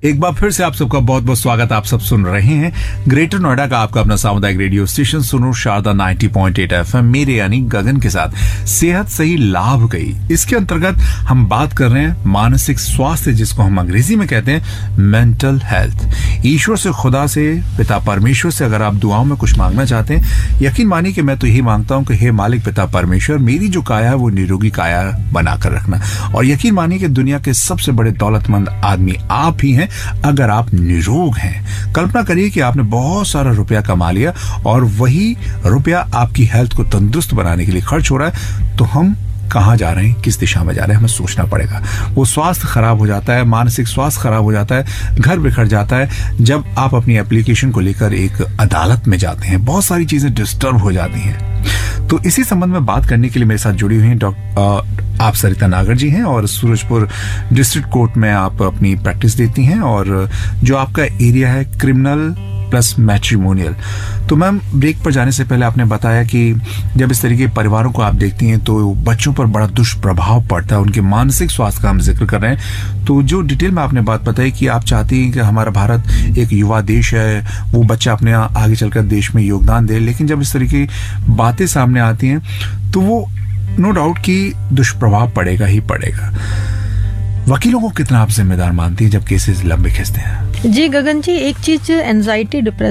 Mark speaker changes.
Speaker 1: एक बार फिर से आप सबका बहुत बहुत स्वागत। आप सब सुन रहे हैं ग्रेटर नोएडा का आपका अपना सामुदायिक रेडियो स्टेशन सुनो शारदा 90.8 FM मेरे यानी गगन के साथ सेहत सही लाभ गई। इसके अंतर्गत हम बात कर रहे हैं मानसिक स्वास्थ्य, जिसको हम अंग्रेजी में कहते हैं मेंटल हेल्थ। ईश्वर से, खुदा से, पिता परमेश्वर से अगर आप दुआओं में कुछ मांगना चाहते हैं, यकीन मानिए कि मैं तो यही मांगता हूं कि हे मालिक पिता परमेश्वर, मेरी जो काया है वो निरोगी काया बनाकर रखना। और यकीन मानिए कि दुनिया के सबसे बड़े दौलतमंद आदमी आप ही हैं अगर आप निरोग हैं। कल्पना करिए कि आपने बहुत सारा रुपया कमा लिया और वही रुपया आपकी हेल्थ को तंदुरुस्त बनाने के लिए खर्च हो रहा है, तो हम कहाँ जा रहे हैं, किस दिशा में जा रहे हैं, हमें सोचना पड़ेगा। वो स्वास्थ्य खराब हो जाता है, मानसिक स्वास्थ्य खराब हो जाता है, घर बिखर जाता है जब आप अपनी एप्लीकेशन को लेकर एक अदालत में जाते हैं। बहुत सारी चीजें डिस्टर्ब हो जाती हैं। तो इसी संबंध में बात करने के लिए मेरे साथ जुड़ी हुई हैं आप सरिता नागर जी हैं और सूरजपुर डिस्ट्रिक्ट कोर्ट में आप अपनी प्रैक्टिस देती हैं, और जो आपका एरिया है क्रिमिनल प्लस मैट्रिमोनियल। तो मैम, ब्रेक पर जाने से पहले आपने बताया कि जब इस तरीके के परिवारों को आप देखती हैं तो बच्चों पर बड़ा दुष्प्रभाव पड़ता है, उनके मानसिक स्वास्थ्य का हम जिक्र कर रहे हैं। तो जो डिटेल में आपने बात बताई कि आप चाहती हैं कि हमारा भारत एक युवा देश है, वो बच्चा अपने आगे चलकर देश में योगदान दे, लेकिन जब इस तरीके की बातें सामने आती हैं तो वो नो डाउट कि दुष्प्रभाव पड़ेगा ही पड़ेगा। वकीलों को कितना आप जिम्मेदार मानती हैं जब केसेस लंबे खिंचते हैं?
Speaker 2: जी गगन जी, एक चीज एंजाइटी, डिप्रेशन